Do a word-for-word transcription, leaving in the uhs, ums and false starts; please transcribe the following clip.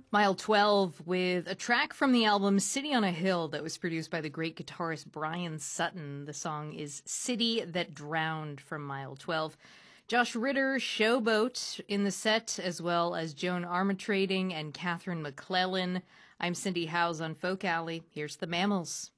Mile twelve with a track from the album City on a Hill that was produced by the great guitarist Brian Sutton. The song is City That Drowned from Mile twelve. Josh Ritter, Showboat in the set, as well as Joan Armatrading and Catherine McClellan. I'm Cindy Howes on Folk Alley. Here's the Mammals.